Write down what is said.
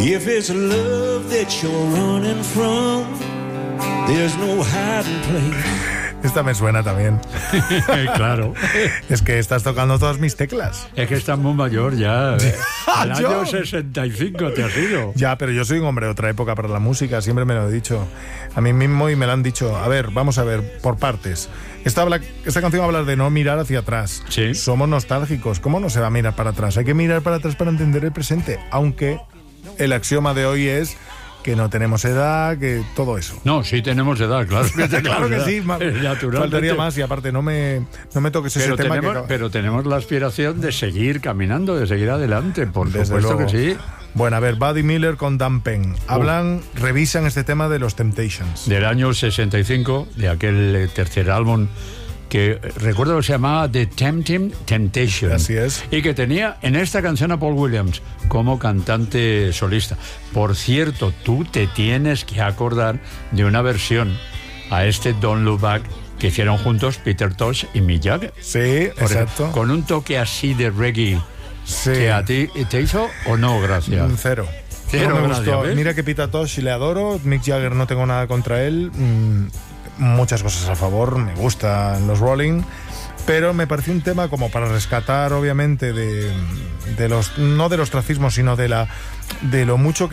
If it's love that you're running from, there's no hiding place. Esta me suena también. Claro. Es que estás tocando todas mis teclas. Es que estás muy mayor ya. Al ¿Yo? año 65 te has ido. Ya, pero yo soy un hombre de otra época para la música, siempre me lo he dicho a mí mismo y me lo han dicho. A ver, vamos a ver, por partes. Esta canción habla de no mirar hacia atrás. Sí. Somos nostálgicos. ¿Cómo no se va a mirar para atrás? Hay que mirar para atrás para entender el presente. Aunque el axioma de hoy es que no tenemos edad, que todo eso. No, sí tenemos edad, claro. Claro que sí, naturalmente. faltaría más. Y aparte no me toques ese tema. Pero tenemos la aspiración de seguir caminando, de seguir adelante, por Desde supuesto luego. que sí. Bueno, a ver, Buddy Miller con Dan Penn. Revisan este tema de los Temptations. Del año 65, de aquel tercer álbum que recuerdo que se llamaba The Temptation. Así es. Y que tenía en esta canción a Paul Williams como cantante solista. Por cierto, tú te tienes que acordar de una versión a este Don't Look Back que hicieron juntos Peter Tosh y Mick Jagger. Sí, Por exacto. ejemplo, con un toque así de reggae. Sí. ¿Que a ti te hizo o no, gracias? Cero. Cero, No me gracias, gustó. ¿ves? Mira que Peter Tosh le adoro, Mick Jagger no tengo nada contra él, muchas cosas a favor, me gustan los Rolling, pero me pareció un tema como para rescatar, obviamente, de los, no del ostracismo, sino de lo mucho